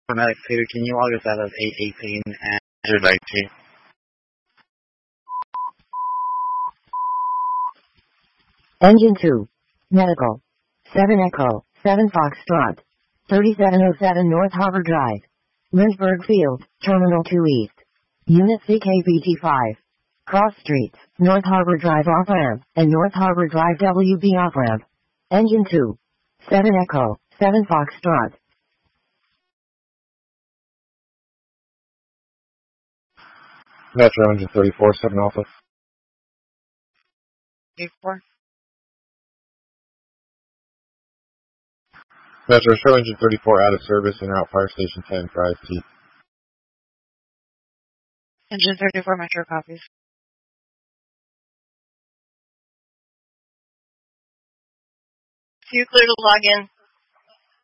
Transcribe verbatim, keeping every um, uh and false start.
Medic two, can you log us out of eight eighteen and two nineteen? Engine two. Medical. seven Echo, seven Foxtrot. thirty-seven oh seven North Harbor Drive. Lynchburg Field, Terminal two East. Unit C K B T five. Cross streets, North Harbor Drive off-ramp, and North Harbor Drive W B off-ramp. Engine two. seven Echo, seven Foxtrot. Metro Engine thirty-four, seven Alpha. eighty-four. Metro, show Engine thirty-four out of service and route Fire Station ten for I S T. Engine thirty-four, Metro copies. You clear to log in.